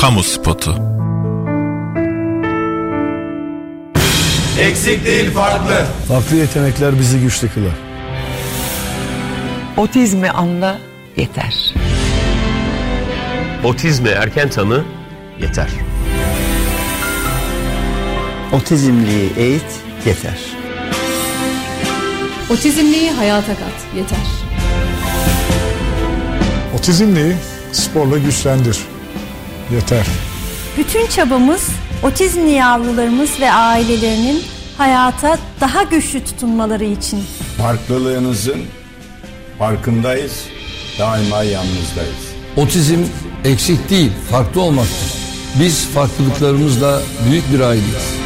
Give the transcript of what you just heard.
Kamu spotu. Eksik değil, farklı. Farklı yetenekler bizi güçlü kılar. Otizmi anla yeter. Otizmi erken tanı yeter. Otizmliyi eğit yeter. Otizmliyi hayata kat yeter. Otizmliyi sporla güçlendir yeter. Bütün çabamız otizmli yavrularımız ve ailelerinin hayata daha güçlü tutunmaları için. Farklılığınızın farkındayız, daima yanınızdayız. Otizm eksik değil, farklı olmaktır. Biz farklılıklarımızla büyük bir aileyiz.